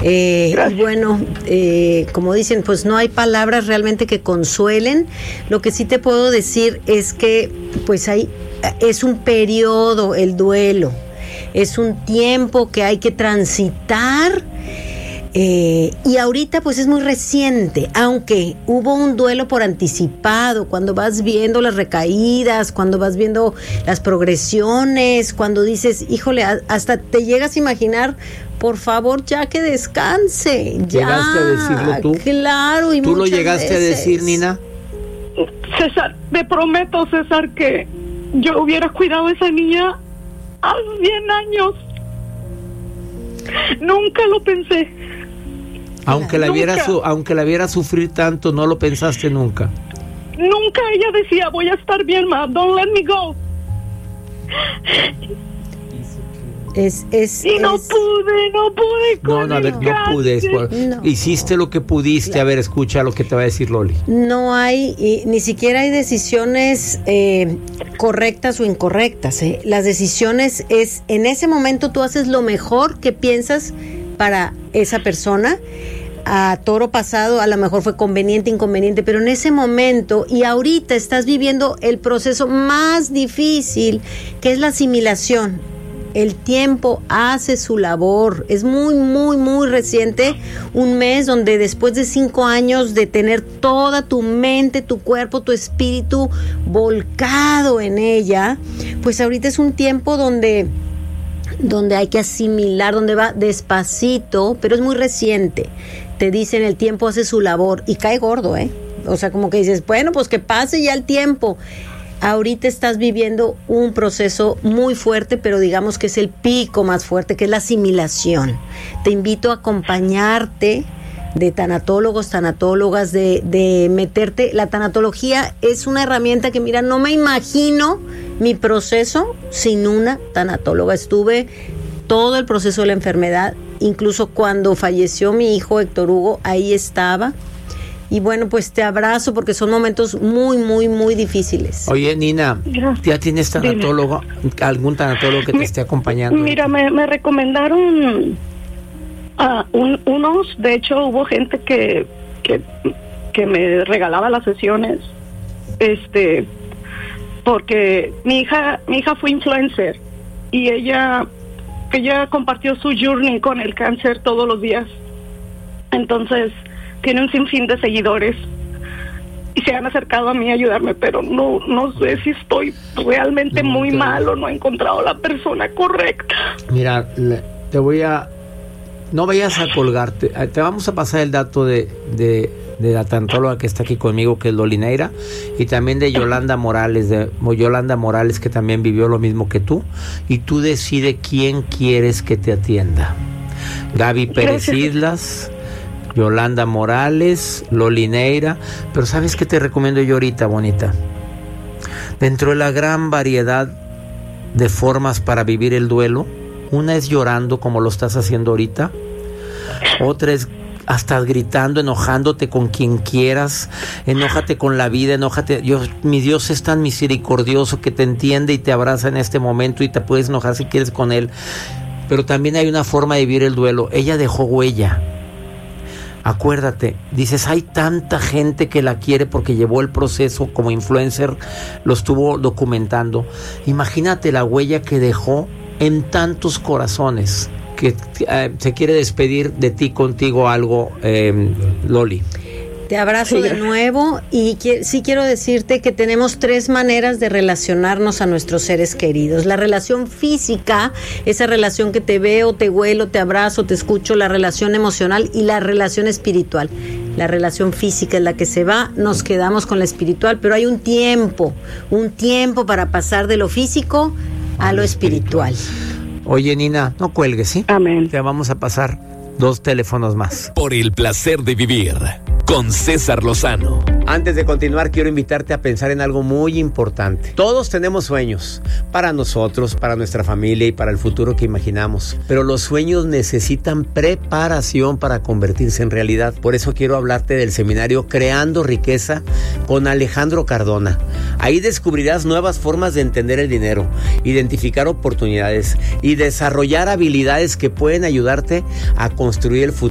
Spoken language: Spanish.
Y bueno, como dicen, pues no hay palabras realmente que consuelen. Lo que sí te puedo decir es que pues es un periodo el duelo, es un tiempo que hay que transitar. Y ahorita pues es muy reciente, aunque hubo un duelo por anticipado, cuando vas viendo las recaídas, cuando vas viendo las progresiones, cuando dices, híjole, hasta te llegas a imaginar, por favor, ya que descanse. ¿Llegaste a decirlo tú? Claro, y ¿tú lo muchas llegaste veces. a decir, Nina? César, te prometo, César, que yo hubiera cuidado a esa niña a 100 años. Nunca lo pensé. Aunque la viera sufrir tanto, no lo pensaste nunca. Nunca. Ella decía, voy a estar bien, ma, don't let me go. Y no pude con No, a ver, no pude. No. Hiciste lo que pudiste. A ver, escucha lo que te va a decir Loli. No hay, ni siquiera hay decisiones correctas o incorrectas. Las decisiones es, en ese momento tú haces lo mejor que piensas para esa persona. A toro pasado a lo mejor fue conveniente, inconveniente, pero en ese momento y ahorita estás viviendo el proceso más difícil, que es la asimilación. El tiempo hace su labor. Es muy, muy, muy reciente, un mes donde después de 5 años de tener toda tu mente, tu cuerpo, tu espíritu volcado en ella, pues ahorita es un tiempo donde hay que asimilar, donde va despacito, pero es muy reciente. Te dicen el tiempo hace su labor y cae gordo, O sea, como que dices, bueno, pues que pase ya el tiempo. Ahorita estás viviendo un proceso muy fuerte, pero digamos que es el pico más fuerte, que es la asimilación. Te invito a acompañarte de tanatólogos, tanatólogas, de meterte. La tanatología es una herramienta que, mira, no me imagino mi proceso sin una tanatóloga. Estuve todo el proceso de la enfermedad, incluso cuando falleció mi hijo Héctor Hugo, ahí estaba. Y bueno, pues te abrazo porque son momentos muy, muy, muy difíciles. Oye, Nina, ¿ya tienes tanatólogo? ¿Algún tanatólogo que te esté acompañando? Mira, me recomendaron unos. De hecho, hubo gente que me regalaba las sesiones, porque mi hija fue influencer y ella compartió su journey con el cáncer todos los días. Entonces tiene un sinfín de seguidores y se han acercado a mí a ayudarme, pero no sé si estoy realmente muy mal o no he encontrado la persona correcta. Mira, no vayas a colgarte. Te vamos a pasar el dato de la tanatóloga que está aquí conmigo, que es Loli Neira, y también de Yolanda Morales, que también vivió lo mismo que tú, y tú decides quién quieres que te atienda. Gaby Pérez Islas, Yolanda Morales, Loli Neira. Pero ¿sabes qué te recomiendo yo ahorita, bonita? Dentro de la gran variedad de formas para vivir el duelo, una es llorando como lo estás haciendo ahorita, otra es hasta gritando, enojándote con quien quieras, enójate con la vida, enójate. Mi Dios es tan misericordioso que te entiende y te abraza en este momento y te puedes enojar si quieres con Él. Pero también hay una forma de vivir el duelo. Ella dejó huella. Acuérdate, dices, hay tanta gente que la quiere porque llevó el proceso como influencer, lo estuvo documentando. Imagínate la huella que dejó en tantos corazones, que se quiere despedir de ti, contigo algo, Loli. Te abrazo de nuevo y sí quiero decirte que tenemos 3 maneras de relacionarnos a nuestros seres queridos. La relación física, esa relación que te veo, te huelo, te abrazo, te escucho, la relación emocional y la relación espiritual. La relación física es la que se va, nos quedamos con la espiritual, pero hay un tiempo para pasar de lo físico a lo espiritual. Oye, Nina, no cuelgues, ¿sí? Amén. Te vamos a pasar 2 teléfonos más. Por el placer de vivir con César Lozano. Antes de continuar, quiero invitarte a pensar en algo muy importante. Todos tenemos sueños, para nosotros, para nuestra familia y para el futuro que imaginamos. Pero los sueños necesitan preparación para convertirse en realidad. Por eso quiero hablarte del seminario Creando Riqueza con Alejandro Cardona. Ahí descubrirás nuevas formas de entender el dinero, identificar oportunidades y desarrollar habilidades que pueden ayudarte a construir el futuro